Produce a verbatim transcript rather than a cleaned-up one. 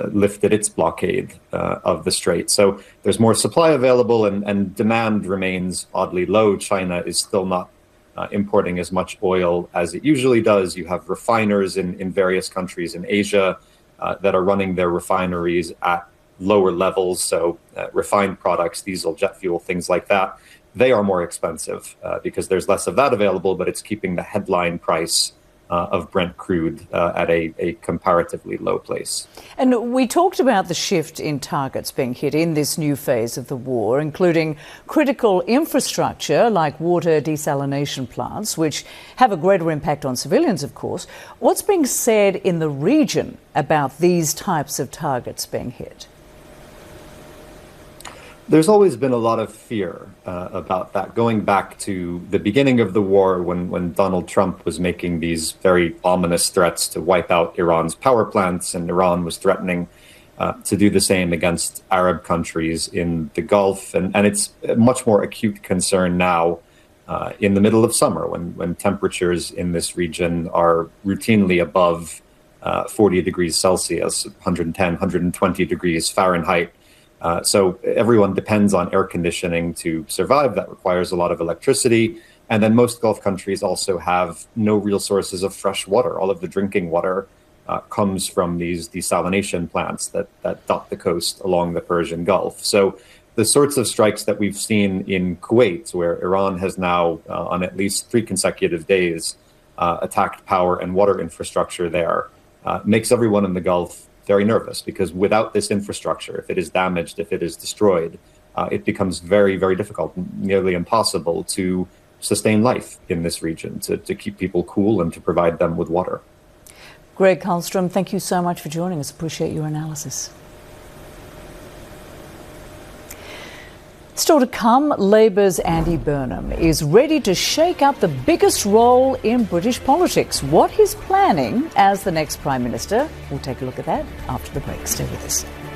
lifted its blockade uh, of the strait. So there's more supply available, and, and demand remains oddly low. China is still not uh, importing as much oil as it usually does. You have refiners in, in various countries in Asia uh, that are running their refineries at lower levels. So uh, refined products, diesel, jet fuel, things like that, they are more expensive uh, because there's less of that available, but it's keeping the headline price Uh, of Brent crude uh, at a, a comparatively low place. And we talked about the shift in targets being hit in this new phase of the war, including critical infrastructure like water desalination plants, which have a greater impact on civilians, of course. What's being said in the region about these types of targets being hit? There's always been a lot of fear uh, about that, going back to the beginning of the war when, when Donald Trump was making these very ominous threats to wipe out Iran's power plants, and Iran was threatening uh, to do the same against Arab countries in the Gulf. And, and it's a much more acute concern now uh, in the middle of summer when, when temperatures in this region are routinely above uh, forty degrees Celsius, one hundred ten, one hundred twenty degrees Fahrenheit. Uh, so everyone depends on air conditioning to survive. That requires a lot of electricity. And then most Gulf countries also have no real sources of fresh water. All of the drinking water uh, comes from these desalination plants that, that dot the coast along the Persian Gulf. So the sorts of strikes that we've seen in Kuwait, where Iran has now, uh, on at least three consecutive days, uh, attacked power and water infrastructure there, uh, makes everyone in the Gulf very nervous, because without this infrastructure, if it is damaged, if it is destroyed, uh, it becomes very, very difficult, nearly impossible to sustain life in this region, to, to keep people cool and to provide them with water. Greg Karlstrom, thank you so much for joining us. Appreciate your analysis. Still to come, Labor's Andy Burnham is ready to shake up the biggest role in British politics. What he's planning as the next Prime Minister, we'll take a look at that after the break. Stay with us.